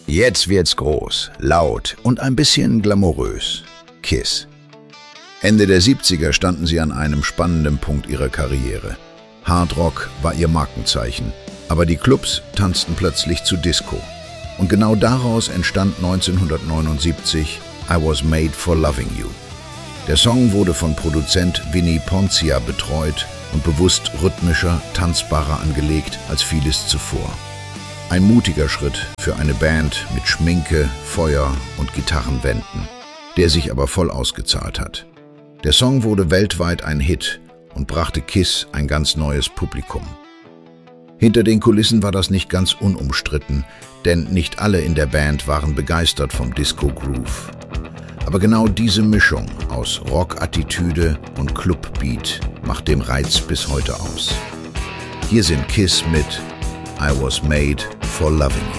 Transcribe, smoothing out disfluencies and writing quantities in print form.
Jetzt wird's groß, laut und ein bisschen glamourös. Kiss. Ende der 70er standen sie an einem spannenden Punkt ihrer Karriere. Hardrock war ihr Markenzeichen, aber die Clubs tanzten plötzlich zu Disco. Und genau daraus entstand 1979 I Was Made for Loving You. Der Song wurde von Produzent Vinnie Poncia betreut und bewusst rhythmischer, tanzbarer angelegt als vieles zuvor. Ein mutiger Schritt für eine Band mit Schminke, Feuer und Gitarrenwänden, der sich aber voll ausgezahlt hat. Der Song wurde weltweit ein Hit und brachte Kiss ein ganz neues Publikum. Hinter den Kulissen war das nicht ganz unumstritten, denn nicht alle in der Band waren begeistert vom Disco-Groove. Aber genau diese Mischung aus Rock-Attitüde und Club-Beat macht den Reiz bis heute aus. Hier sind Kiss mit I Was Made for Loving You.